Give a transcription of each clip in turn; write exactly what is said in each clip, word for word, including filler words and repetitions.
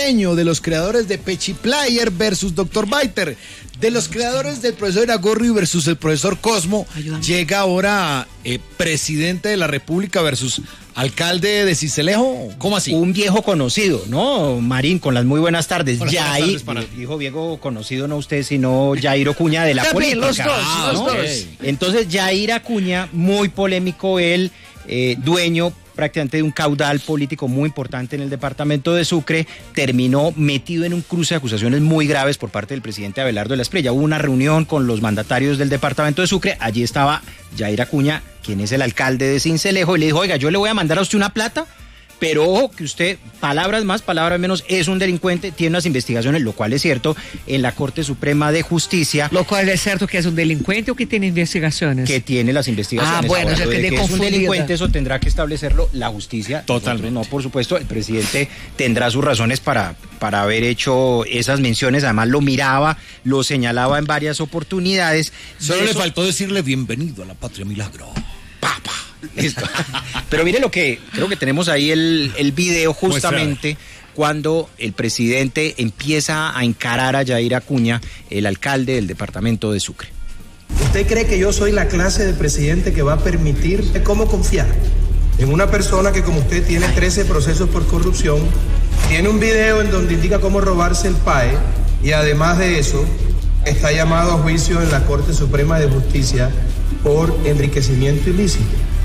dueño de los creadores de Pechi Player versus doctor Biter, de los creadores del profesor Iragorri versus el profesor Cosmo. Ayúdame. Llega ahora eh, presidente de la República versus alcalde de Sincelejo. ¿Cómo así? Un viejo conocido, ¿no? Marín, con las muy buenas tardes. Buenas Yair, tardes para... dijo viejo conocido, no usted, sino Yair Acuña de la También, política. los dos, Ah, los ¿no? dos. Entonces, Yair Acuña, muy polémico, él, eh, dueño prácticamente de un caudal político muy importante en el departamento de Sucre, terminó metido en un cruce de acusaciones muy graves por parte del presidente Abelardo de la Espriella. Hubo una reunión con los mandatarios del departamento de Sucre, allí estaba Yair Acuña, quien es el alcalde de Sincelejo, y le dijo, oiga, yo le voy a mandar a usted una plata, pero ojo que usted, palabras más, palabras menos, es un delincuente, tiene unas investigaciones, lo cual es cierto, en la Corte Suprema de Justicia. Lo cual es cierto que es un delincuente o que tiene investigaciones. Que tiene las investigaciones. Ah, bueno, Ahora, yo de quedé que es un confundida. delincuente, eso tendrá que establecerlo la justicia. Totalmente. Nosotros no, por supuesto, el presidente tendrá sus razones para, para haber hecho esas menciones, además lo miraba, lo señalaba en varias oportunidades. Solo De le eso... faltó decirle bienvenido a la patria milagro. Papa. Listo. Pero mire lo que, creo que tenemos ahí el, el video justamente cuando el presidente empieza a encarar a Yair Acuña, el alcalde del departamento de Sucre. ¿Usted cree que yo soy la clase de presidente que va a permitir cómo confiar en una persona que como usted tiene trece procesos por corrupción, tiene un video en donde indica cómo robarse el P A E y además de eso está llamado a juicio en la Corte Suprema de Justicia por enriquecimiento ilícito?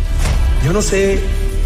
Yo no sé,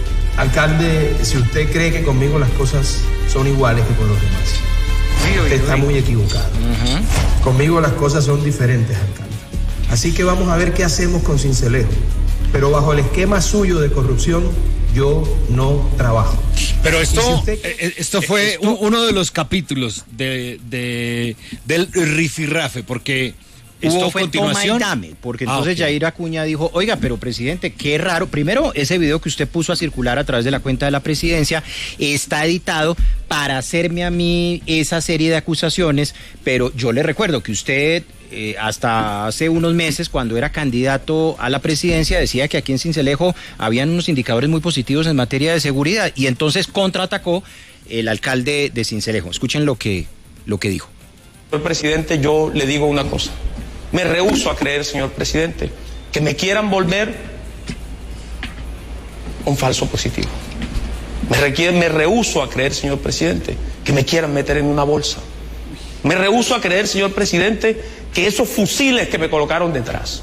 alcalde, si usted cree que conmigo las cosas son iguales que con los demás. Usted está muy equivocado. Uh-huh. Conmigo las cosas son diferentes, alcalde. Así que vamos a ver qué hacemos con Sincelejo. Pero bajo el esquema suyo de corrupción, yo no trabajo. Pero esto, si usted, eh, esto fue esto, uno de los capítulos de, de del rifirrafe, porque esto hubo fue continuación. Toma y dame, porque entonces ah, okay. Yair Acuña dijo, oiga, pero presidente, qué raro. Primero, ese video que usted puso a circular a través de la cuenta de la presidencia está editado para hacerme a mí esa serie de acusaciones, pero yo le recuerdo que usted... Eh, hasta hace unos meses, cuando era candidato a la presidencia, decía que aquí en Sincelejo habían unos indicadores muy positivos en materia de seguridad y entonces contraatacó el alcalde de Sincelejo. Escuchen lo que, lo que dijo. Señor presidente, yo le digo una cosa. Me rehúso a creer, señor presidente, que me quieran volver un falso positivo. Me, requiere, me rehúso a creer, señor presidente, que me quieran meter en una bolsa. Me rehúso a creer, señor presidente, que esos fusiles que me colocaron detrás,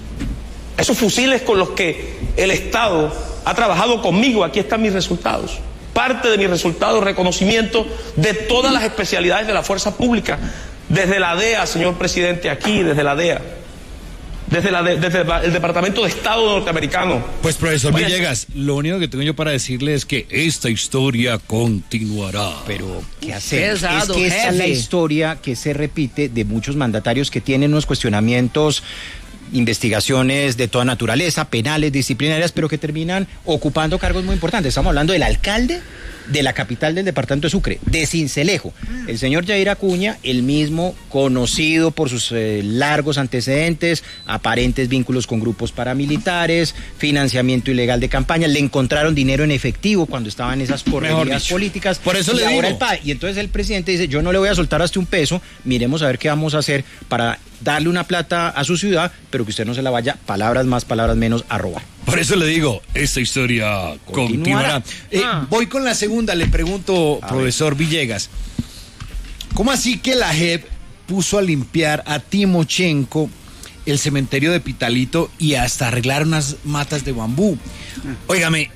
esos fusiles con los que el Estado ha trabajado conmigo, aquí están mis resultados. Parte de mis resultados, reconocimiento de todas las especialidades de la fuerza pública, desde la D E A, señor presidente, aquí, desde la D E A, desde, la de, desde el Departamento de Estado norteamericano. Pues profesor Oye, Villegas, lo único que tengo yo para decirle es que esta historia continuará. Pero, ¿qué hacer? Pesado, es que esta es la jefe. historia que se repite de muchos mandatarios que tienen unos cuestionamientos, investigaciones de toda naturaleza, penales, disciplinarias, pero que terminan ocupando cargos muy importantes. Estamos hablando del alcalde de la capital del departamento de Sucre, de Sincelejo, el señor Yair Acuña, el mismo conocido por sus eh, largos antecedentes, aparentes vínculos con grupos paramilitares, financiamiento ilegal de campaña, le encontraron dinero en efectivo cuando estaban en esas correrías políticas. Por eso y le ahora digo. el P A E. Y entonces el presidente dice, yo no le voy a soltar hasta un peso, miremos a ver qué vamos a hacer para darle una plata a su ciudad, pero que usted no se la vaya, palabras más, palabras menos, a robar. Por eso le digo, esta historia continuará. Continuará. Eh, Ah. Voy con la segunda, le pregunto, A profesor Villegas, ¿cómo así que la J E P puso a limpiar a Timochenko el cementerio de Pitalito y hasta arreglar unas matas de bambú? Óigame,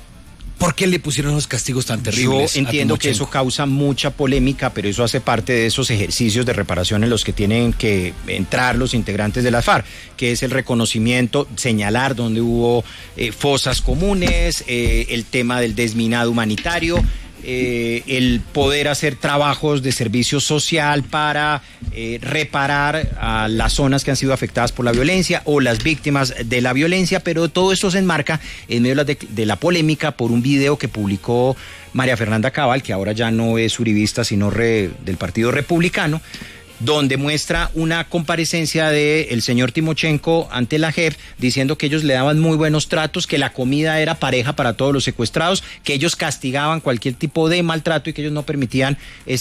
¿por qué le pusieron los castigos tan terribles? Yo entiendo a que eso Timochenko? causa mucha polémica, pero eso hace parte de esos ejercicios de reparación en los que tienen que entrar los integrantes de la FARC, que es el reconocimiento, señalar dónde hubo eh, fosas comunes, eh, el tema del desminado humanitario, eh, el poder hacer trabajos de servicio social para eh, reparar a las zonas que han sido afectadas por la violencia o las víctimas de la violencia, pero todo esto se enmarca en medio de la, de, de la polémica por un video que publicó María Fernanda Cabal, que ahora ya no es uribista, sino re, del Partido Republicano, donde muestra una comparecencia del señor Timochenko ante la J E P diciendo que ellos le daban muy buenos tratos, que la comida era pareja para todos los secuestrados, que ellos castigaban cualquier tipo de maltrato y que ellos no permitían